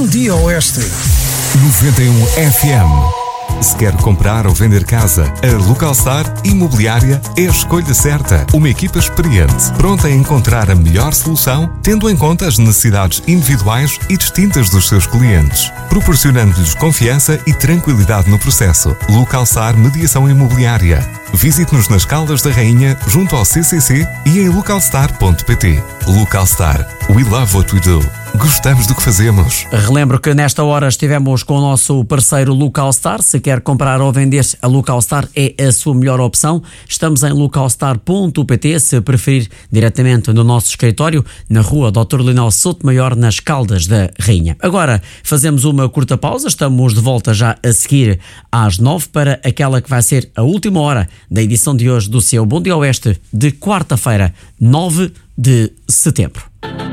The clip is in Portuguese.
Bom Dia Oeste. 91 FM. Se quer comprar ou vender casa, a Localstar Imobiliária é a escolha certa. Uma equipa experiente, pronta a encontrar a melhor solução, tendo em conta as necessidades individuais e distintas dos seus clientes, proporcionando-lhes confiança e tranquilidade no processo. Localstar Mediação Imobiliária. Visite-nos nas Caldas da Rainha, junto ao CCC e em localstar.pt. Localstar. We love what we do. Gostamos do que fazemos. Relembro que nesta hora estivemos com o nosso parceiro Localstar. Se quer comprar ou vender, a Localstar é a sua melhor opção. Estamos em localstar.pt, se preferir, diretamente no nosso escritório, na rua Dr. Leonel Sotomayor, nas Caldas da Rainha. Agora fazemos uma curta pausa, estamos de volta já a seguir às 9 para aquela que vai ser a última hora da edição de hoje do seu Bom Dia Oeste, de quarta-feira, 9 de setembro.